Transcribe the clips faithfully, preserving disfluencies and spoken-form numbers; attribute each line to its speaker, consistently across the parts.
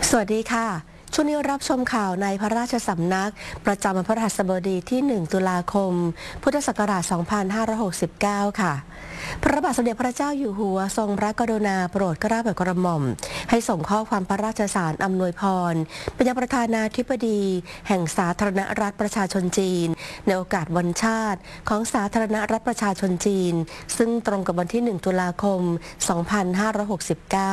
Speaker 1: สวัสดีค่ะช่วงนี้รับชมข่าวในพระราชสำนักประจำวันพฤหัสบดีที่ หนึ่ง ตุลาคม พุทธศักราช สองพันห้าร้อยหกสิบเก้า ค่ะ พระบาทสมเด็จพระเจ้าอยู่หัวทรงพระกรุณาโปรดเกล้าโปรดกระหม่อมให้ส่งข้อความพระราชสารอำนวยพรเป็นยังประธานาธิบดีแห่งสาธารณรัฐประชาชนจีนในโอกาสวันชาติของสาธารณรัฐประชาชนจีนซึ่งตรงกับวันที่ หนึ่ง ตุลาคม สองพันห้าร้อยหกสิบเก้า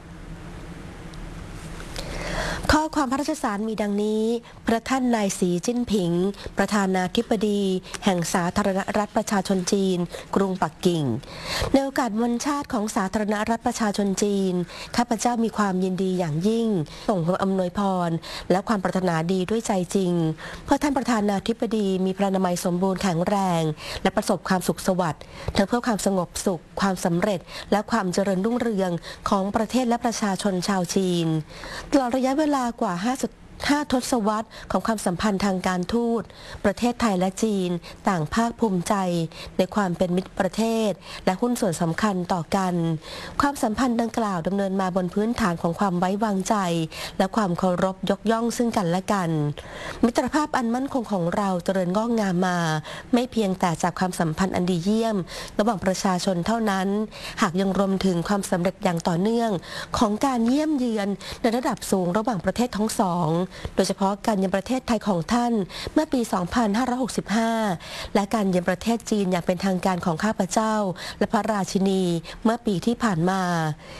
Speaker 1: ข้อความพระราชสารมีดังนี้พระท่านนายสีจิ้นผิงประธานาธิบดีแห่งสาธารณรัฐประชาชนจีนกรุงปักกิ่งในโอกาสวันชาติของสาธารณรัฐประชาชนจีนข้าพเจ้ามีความยินดีอย่างยิ่งส่งความอำนวยพรและความปรารถนาดีด้วยใจจริงเพื่อท่านประธานาธิบดีมีพระนามัยสมบูรณ์แข็งแรงและประสบความสุขสวัสดิ์ทั้งเพื่อความสงบสุขความสำเร็จและความเจริญรุ่งเรืองของประเทศและประชาชนชาวจีนตลอดระยะเวลากว่าห้าทศวรรษของความสัมพันธ์ทางการทูตประเทศไทยและจีนต่างภาคภูมิใจในความเป็นมิตรประเทศและหุ้นส่วนสำคัญต่อกันความสัมพันธ์ดังกล่าวดำเนินมาบนพื้นฐานของความไว้วางใจและความเคารพยกย่องซึ่งกันและกันมิตรภาพอันมั่นคงของเราเจริญงอกงามมาไม่เพียงแต่จากความสัมพันธ์อันดีเยี่ยมระหว่างประชาชนเท่านั้นหากยังรวมถึงความสำเร็จอย่างต่อเนื่องของการเยี่ยมเยือนในระดับสูงระหว่างประเทศทั้งสองโดยเฉพาะการเยือนประเทศไทยของท่านเมื่อปี สองพันห้าร้อยหกสิบห้า และการเยือนประเทศจีนอย่างเป็นทางการของข้าพเจ้าและพระราชินีเมื่อปีที่ผ่านมา